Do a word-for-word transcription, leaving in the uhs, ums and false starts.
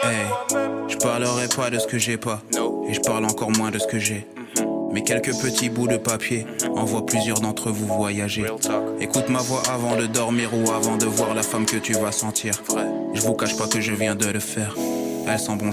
Hey, je parlerai pas de ce que j'ai pas. Et je parle encore moins de ce que j'ai. Mais quelques petits bouts de papier envoient plusieurs d'entre vous voyager. Écoute ma voix avant de dormir ou avant de voir la femme que tu vas sentir. Je vous cache pas que je viens de le faire. Elle sent bon.